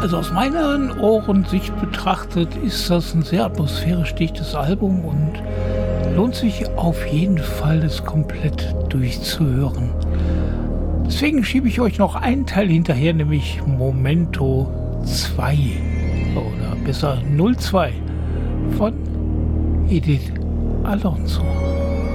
Also aus meiner Ohrensicht betrachtet ist das ein sehr atmosphärisch dichtes Album und lohnt sich auf jeden Fall, es komplett durchzuhören. Deswegen schiebe ich euch noch einen Teil hinterher, nämlich Momento 2 oder besser 02 von Edith Alonso.